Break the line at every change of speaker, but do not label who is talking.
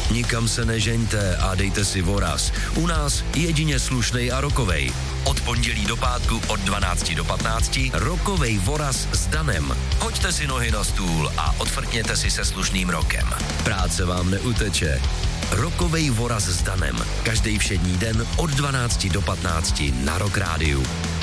Nikam se nežeňte a dejte si voraz. U nás jedině slušnej a rokovej. Od pondělí do pátku od 12 do 15 rokovej voraz s Danem. Hoďte si nohy na stůl a odfrkněte si se slušným rokem. Práce vám neuteče. Rokovej voraz s Danem. Každý všední den od 12 do 15 na Rock Rádiu.